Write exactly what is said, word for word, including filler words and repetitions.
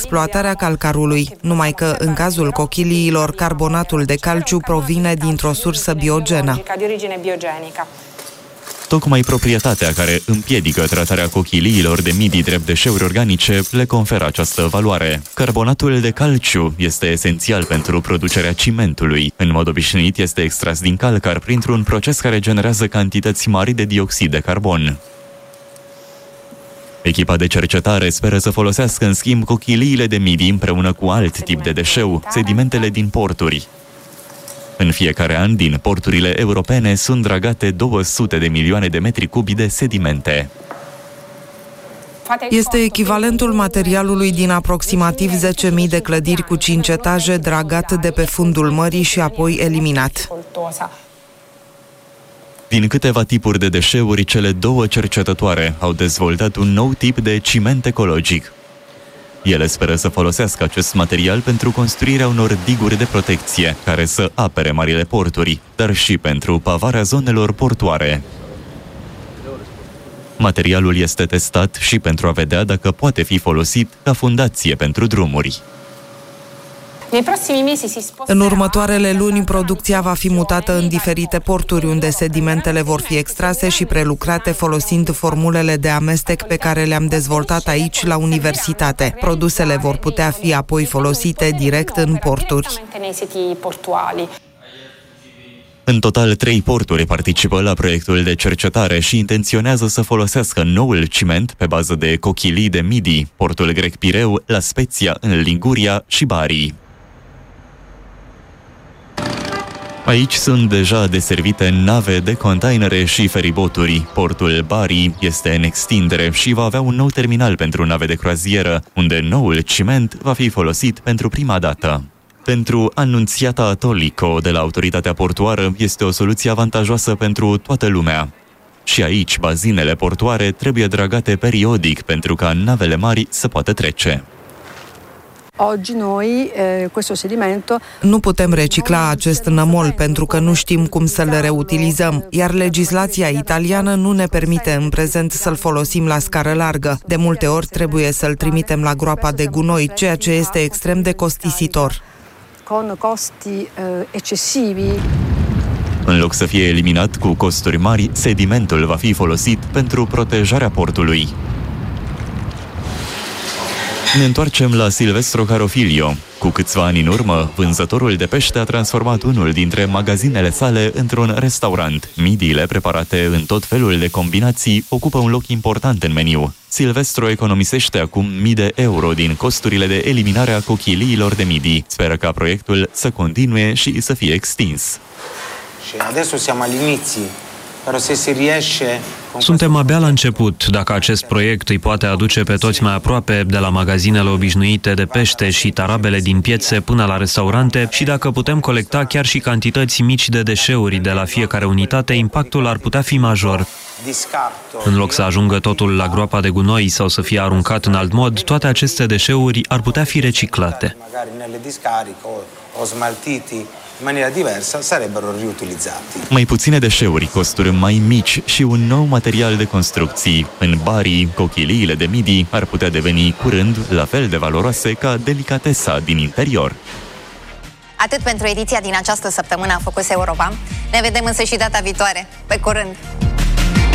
exploatarea calcarului, numai că, în cazul cochiliilor, carbonatul de calciu provine dintr-o sursă biogenă. Tocmai proprietatea care împiedică tratarea cochiliilor de midii drept deșeuri organice le conferă această valoare. Carbonatul de calciu este esențial pentru producerea cimentului. În mod obișnuit este extras din calcar printr-un proces care generează cantități mari de dioxid de carbon. Echipa de cercetare speră să folosească în schimb cochiliile de midii împreună cu alt tip de deșeu, sedimentele din porturi. În fiecare an, din porturile europene sunt dragate două sute de milioane de metri cubi de sedimente. Este echivalentul materialului din aproximativ zece mii de clădiri cu cinci etaje dragat de pe fundul mării și apoi eliminat. Din câteva tipuri de deșeuri, cele două cercetătoare au dezvoltat un nou tip de ciment ecologic. Ele speră să folosească acest material pentru construirea unor diguri de protecție, care să apere marile porturi, dar și pentru pavarea zonelor portoare. Materialul este testat și pentru a vedea dacă poate fi folosit ca fundație pentru drumuri. În următoarele luni, producția va fi mutată în diferite porturi, unde sedimentele vor fi extrase și prelucrate folosind formulele de amestec pe care le-am dezvoltat aici la universitate. Produsele vor putea fi apoi folosite direct în porturi. În total, trei porturi participă la proiectul de cercetare și intenționează să folosească noul ciment pe bază de cochilii de midii, portul grec Pireu, La Spezia, în Liguria și Bari. Aici sunt deja deservite nave de containere și feriboturi. Portul Bari este în extindere și va avea un nou terminal pentru nave de croazieră, unde noul ciment va fi folosit pentru prima dată. Pentru Annunziata Tolico de la autoritatea portoară este o soluție avantajoasă pentru toată lumea. Și aici bazinele portoare trebuie dragate periodic pentru ca navele mari să poată trece. Nu putem recicla acest nămol pentru că nu știm cum să-l reutilizăm, iar legislația italiană nu ne permite în prezent să-l folosim la scară largă. De multe ori trebuie să-l trimitem la groapa de gunoi, ceea ce este extrem de costisitor. În loc să fie eliminat cu costuri mari, sedimentul va fi folosit pentru protejarea portului. Ne întoarcem la Silvestro Carofilio. Cu câțiva ani în urmă, vânzătorul de pește a transformat unul dintre magazinele sale într-un restaurant. Midiile preparate în tot felul de combinații ocupă un loc important în meniu. Silvestro economisește acum mii de euro din costurile de eliminare a cochiliilor de midii. Speră ca proiectul să continue și să fie extins. Adesso siamo all'inizio. Suntem abia la început. Dacă acest proiect îi poate aduce pe toți mai aproape, de la magazinele obișnuite de pește și tarabele din piețe până la restaurante, și dacă putem colecta chiar și cantități mici de deșeuri de la fiecare unitate, impactul ar putea fi major. În loc să ajungă totul la groapa de gunoi sau să fie aruncat în alt mod, toate aceste deșeuri ar putea fi reciclate. In maniera diversa sarebbero riutilizzati. Mai puține deșeuri, costuri mai mici și un nou material de construcții. În Bari, cochiliile de midii ar putea deveni curând la fel de valoroase ca delicatesa din interior. Atât pentru ediția din această săptămână a Focus Europa. Ne vedem însă și data viitoare. Pe curând!